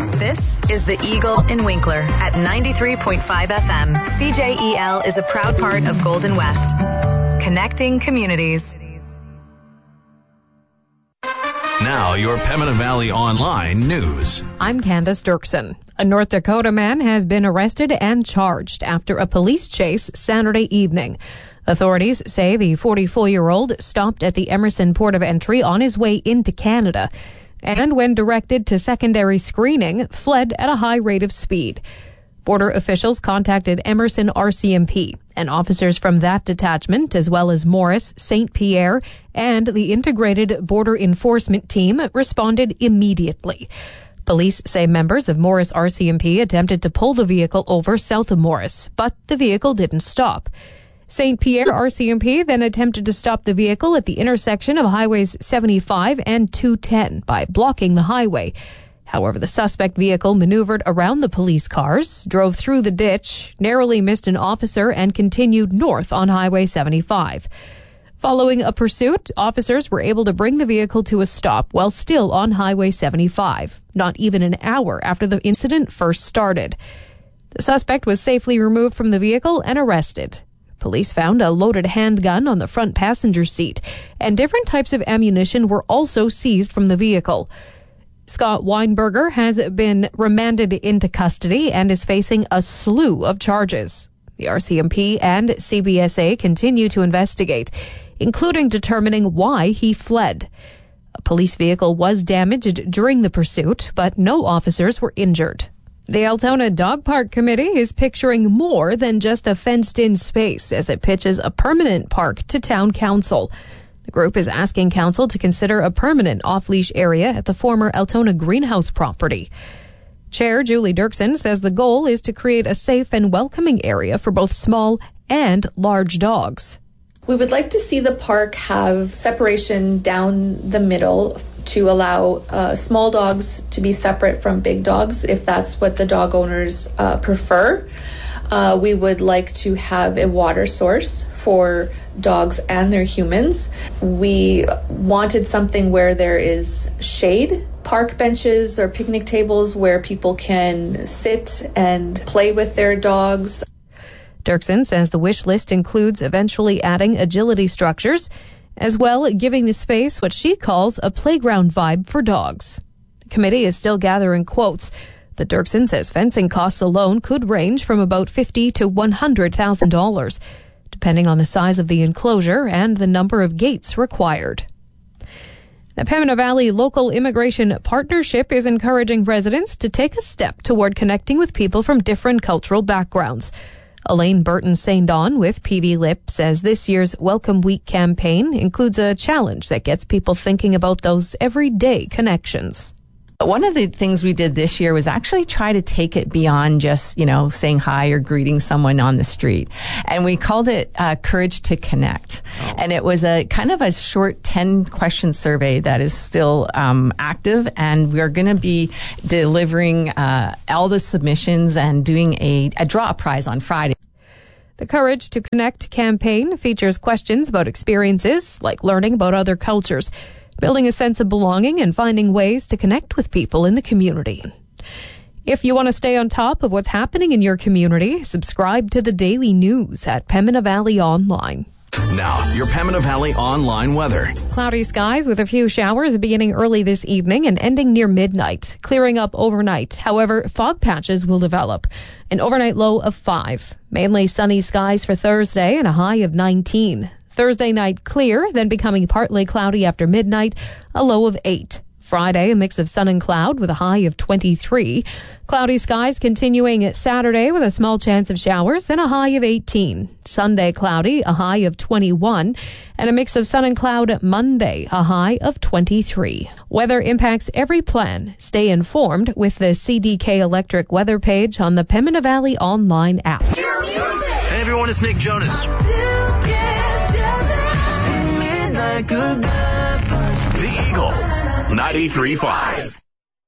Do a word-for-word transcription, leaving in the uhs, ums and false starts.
This is the Eagle in Winkler at ninety-three point five F M. C J E L is a proud part of Golden West. Connecting communities. Now, your Pembina Valley Online news. I'm Candace Dirksen. A North Dakota man has been arrested and charged after a police chase Saturday evening. Authorities say the forty-four-year-old stopped at the Emerson Port of Entry on his way into Canada, and when directed to secondary screening, fled at a high rate of speed. Border officials contacted Emerson R C M P, and officers from that detachment, as well as Morris, Saint Pierre, and the Integrated Border Enforcement Team, responded immediately. Police say members of Morris R C M P attempted to pull the vehicle over south of Morris, but the vehicle didn't stop. Saint Pierre R C M P then attempted to stop the vehicle at the intersection of Highways seventy-five and two ten by blocking the highway. However, the suspect vehicle maneuvered around the police cars, drove through the ditch, narrowly missed an officer, and continued north on Highway seventy-five. Following a pursuit, officers were able to bring the vehicle to a stop while still on Highway seventy-five, not even an hour after the incident first started. The suspect was safely removed from the vehicle and arrested. Police found a loaded handgun on the front passenger seat, and different types of ammunition were also seized from the vehicle. Scott Weinberger has been remanded into custody and is facing a slew of charges. The R C M P and C B S A continue to investigate, including determining why he fled. A police vehicle was damaged during the pursuit, but no officers were injured. The Altona Dog Park Committee is picturing more than just a fenced-in space as it pitches a permanent park to town council. The group is asking council to consider a permanent off-leash area at the former Altona Greenhouse property. Chair Julie Dirksen says the goal is to create a safe and welcoming area for both small and large dogs. We would like to see the park have separation down the middle to allow uh, small dogs to be separate from big dogs if that's what the dog owners uh, prefer. Uh, we would like to have a water source for dogs and their humans. We wanted something where there is shade, park benches or picnic tables where people can sit and play with their dogs. Dirksen says the wish list includes eventually adding agility structures, as well giving the space what she calls a playground vibe for dogs. The committee is still gathering quotes, but Dirksen says fencing costs alone could range from about fifty thousand to one hundred thousand dollars, depending on the size of the enclosure and the number of gates required. The Pembina Valley Local Immigration Partnership is encouraging residents to take a step toward connecting with people from different cultural backgrounds. Elaine Burton-Saint-Don with P V L I P says this year's Welcome Week campaign includes a challenge that gets people thinking about those everyday connections. One of the things we did this year was actually try to take it beyond just, you know, saying hi or greeting someone on the street. And we called it uh, Courage to Connect. Oh. And it was a kind of a short ten question survey that is still um, active. And we're going to be delivering uh, all the submissions and doing a, a draw prize on Friday. The Courage to Connect campaign features questions about experiences like learning about other cultures, building a sense of belonging, and finding ways to connect with people in the community. If you want to stay on top of what's happening in your community, subscribe to the daily news at Pembina Valley Online. Now, your Pembina Valley Online weather. Cloudy skies with a few showers beginning early this evening and ending near midnight, clearing up overnight. However, fog patches will develop. An overnight low of five. Mainly sunny skies for Thursday and a high of nineteen. Thursday night clear, then becoming partly cloudy after midnight, a low of eight. Friday, a mix of sun and cloud with a high of twenty-three. Cloudy skies continuing Saturday with a small chance of showers, then a high of eighteen. Sunday, cloudy, a high of twenty-one. And a mix of sun and cloud Monday, a high of twenty-three. Weather impacts every plan. Stay informed with the C D K Electric weather page on the Pembina Valley Online app. Hey everyone, it's Nick Jonas. The Eagle, ninety-three point five.